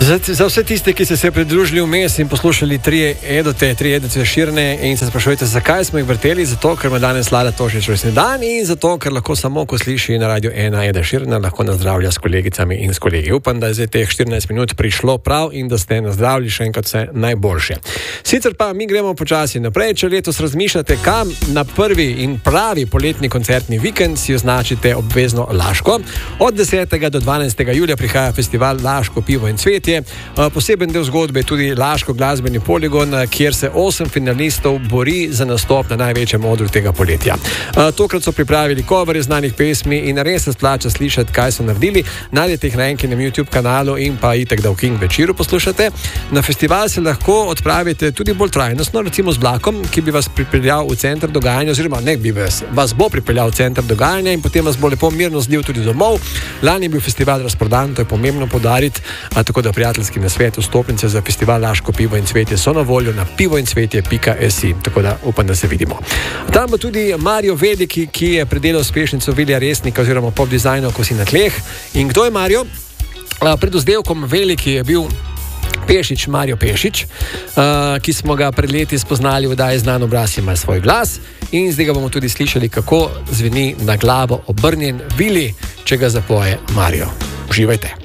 Za vse tiste, ki ste se pridružili vmes in poslušali tri Edote Širne in se sprašujete, zakaj smo jih vrteli, zato ker ima danes Lada Tošič rojstni dan in zato, ker lahko samo, ko sliši na Radio 1 Eda Širna, lahko nazdravlja s kolegicami in s kolegi. Upam, da je zdaj teh 14 minut prišlo prav in da ste nazdravili še enkrat vse najboljše. Sicer pa mi gremo počasi naprej. Če letos razmišljate, kam na prvi in pravi poletni koncertni vikend, si označite obvezno Laško. Od 10. do 12. julija prihaja festival Laško pivo in cvetje. Poseben del zgodbe je tudi Laško glasbeni poligon, kjer se 8 finalistov bori za nastop na največjem odru tega poletja. Tokrat so pripravili coverje znanih pesmi in res se splača slišati, kaj so naredili. Najdete jih na enkinem YouTube kanalu in pa itek, da v King večeru poslušate. Na festival se lahko odpravite tudi bolj trajnostno, recimo z vlakom, ki bi vas pripeljal v center dogajanja, oziroma ne bi vas bo pripeljal v center dogajanja in potem vas bo lepo mirno zlil tudi domov. Lani je bil festival razprodan, to je pomembno poudariti, tako da prijateljski nasvet, vstopnice za festival Laško pivo in cvetje so na voljo na pivoincvetje.si, tako da upam, da se vidimo. Tam bo tudi Mario Vediki, ki je predelal uspešnico Vilija Resnika oziroma pop dizajna Kosi na tleh. In kdo je Mario? Pred vzdevkom Veliki je bil Pešič, Mario Pešič, ki smo ga pred leti spoznali v oddaji Znan obraz ima svoj glas in zdaj ga bomo tudi slišali, kako zveni na glavo obrnjen Vili, če ga zapoje Mario. Uživajte.